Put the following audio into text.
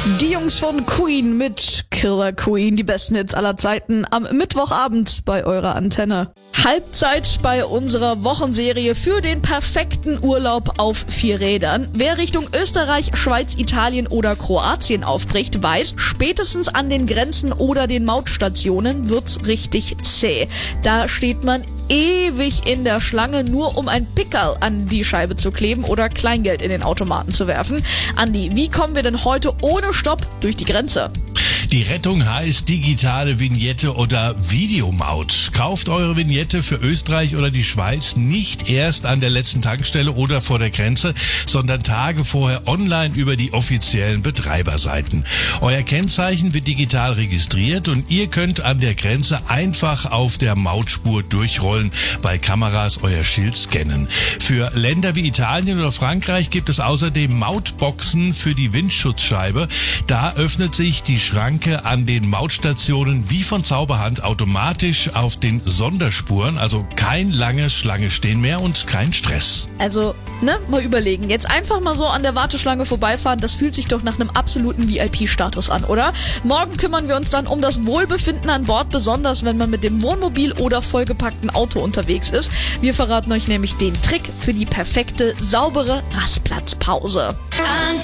Die Jungs von Queen mit Killer Queen, die besten Hits aller Zeiten, am Mittwochabend bei eurer Antenne. Halbzeit bei unserer Wochenserie für den perfekten Urlaub auf 4 Rädern. Wer Richtung Österreich, Schweiz, Italien oder Kroatien aufbricht, weiß, spätestens an den Grenzen oder den Mautstationen wird's richtig zäh. Da steht man ewig in der Schlange, nur um ein Pickerl an die Scheibe zu kleben oder Kleingeld in den Automaten zu werfen. Andi, wie kommen wir denn heute ohne Stopp durch die Grenze? Die Rettung heißt digitale Vignette oder Videomaut. Kauft eure Vignette für Österreich oder die Schweiz nicht erst an der letzten Tankstelle oder vor der Grenze, sondern Tage vorher online über die offiziellen Betreiberseiten. Euer Kennzeichen wird digital registriert und ihr könnt an der Grenze einfach auf der Mautspur durchrollen, bei Kameras euer Schild scannen. Für Länder wie Italien oder Frankreich gibt es außerdem Mautboxen für die Windschutzscheibe. Da öffnet sich die Schranke an den Mautstationen wie von Zauberhand automatisch auf den Sonderspuren, also kein langes Schlange stehen mehr und kein Stress. Also, mal überlegen. Jetzt einfach mal so an der Warteschlange vorbeifahren, das fühlt sich doch nach einem absoluten VIP-Status an, oder? Morgen kümmern wir uns dann um das Wohlbefinden an Bord, besonders wenn man mit dem Wohnmobil oder vollgepackten Auto unterwegs ist. Wir verraten euch nämlich den Trick für die perfekte, saubere Rastplatzpause.